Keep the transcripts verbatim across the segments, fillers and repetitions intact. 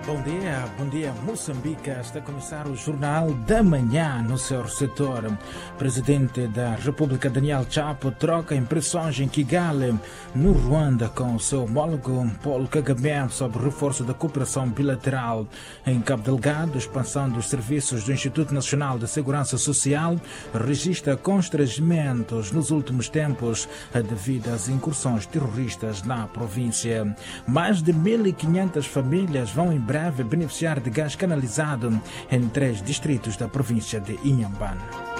Bom dia, bom dia Moçambique. Está a começar o Jornal da Manhã no seu setor. Presidente da República Daniel Chapo troca impressões em Kigali, no Ruanda, com o seu homólogo Paul Kagame sobre reforço da cooperação bilateral. Em Cabo Delgado, expansão dos serviços do Instituto Nacional de Segurança Social registra constrangimentos nos últimos tempos devido às incursões terroristas na província. Mais de mil e quinhentas famílias vão em breve beneficiar de gás canalizado em três distritos da província de Inhambane.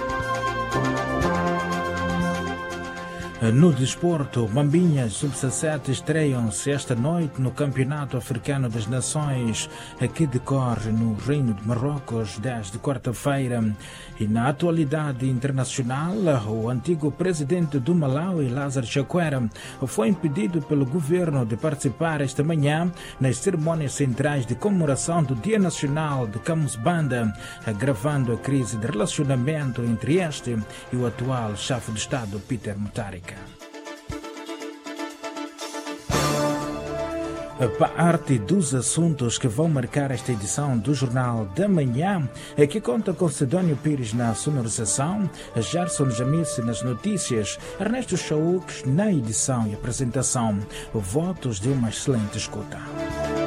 No desporto, Mambinhas sub dezessete estreiam-se esta noite no Campeonato Africano das Nações, que decorre no Reino de Marrocos desde quarta-feira. E na atualidade internacional, o antigo presidente do Malawi, Lázaro Chakwera, foi impedido pelo governo de participar esta manhã nas cerimônias centrais de comemoração do Dia Nacional de Camus Banda, agravando a crise de relacionamento entre este e o atual chefe de Estado, Peter Mutharika. Parte dos assuntos que vão marcar esta edição do Jornal da Manhã é que conta com Sidónio Pires na sonorização, Gerson Jamice nas notícias, Ernesto Chauk na edição e apresentação. Votos de uma excelente escuta.